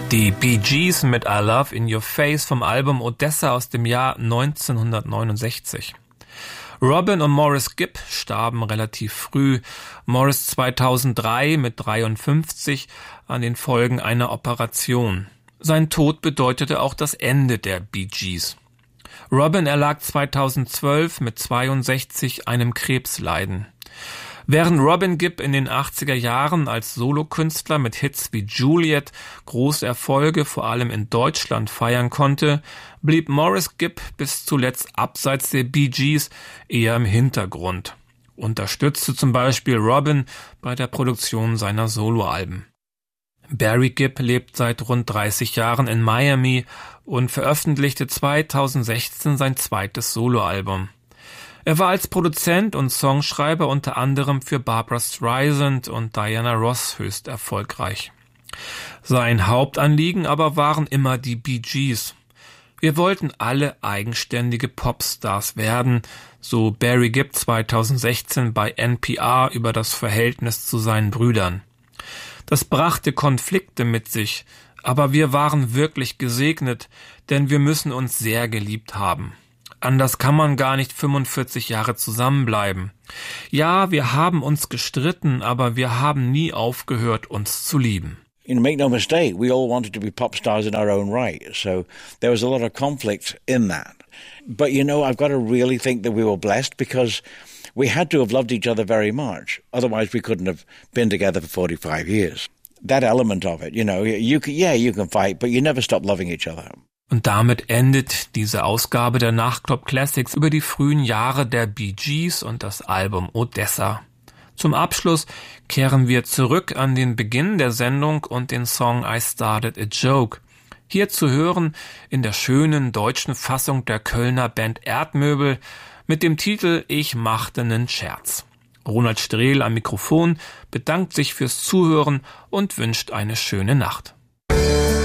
Die Bee Gees mit I Love in Your Face vom Album Odessa aus dem Jahr 1969. Robin und Maurice Gibb starben relativ früh. Maurice 2003 mit 53 an den Folgen einer Operation. Sein Tod bedeutete auch das Ende der Bee Gees. Robin erlag 2012 mit 62 einem Krebsleiden. Während Robin Gibb in den 80er Jahren als Solokünstler mit Hits wie Juliet große Erfolge vor allem in Deutschland feiern konnte, blieb Maurice Gibb bis zuletzt abseits der Bee Gees eher im Hintergrund. Unterstützte zum Beispiel Robin bei der Produktion seiner Soloalben. Barry Gibb lebt seit rund 30 Jahren in Miami und veröffentlichte 2016 sein zweites Soloalbum. Er war als Produzent und Songschreiber unter anderem für Barbra Streisand und Diana Ross höchst erfolgreich. Sein Hauptanliegen aber waren immer die Bee Gees. Wir wollten alle eigenständige Popstars werden, so Barry Gibb 2016 bei NPR über das Verhältnis zu seinen Brüdern. Das brachte Konflikte mit sich, aber wir waren wirklich gesegnet, denn wir müssen uns sehr geliebt haben. Anders kann man gar nicht 45 Jahre zusammenbleiben. Ja, wir haben uns gestritten, aber wir haben nie aufgehört, uns zu lieben. You know, make no mistake, we all wanted to be pop stars in our own right, so there was a lot of conflict in that. But you know, I've got to really think that we were blessed because we had to have loved each other very much. Otherwise we couldn't have been together for 45 years. That element of it, you know, you can fight, but you never stop loving each other. Und damit endet diese Ausgabe der Nachtclub Classics über die frühen Jahre der Bee Gees und das Album Odessa. Zum Abschluss kehren wir zurück an den Beginn der Sendung und den Song I Started a Joke. Hier zu hören in der schönen deutschen Fassung der Kölner Band Erdmöbel mit dem Titel Ich machte nen Scherz. Ronald Strehl am Mikrofon bedankt sich fürs Zuhören und wünscht eine schöne Nacht.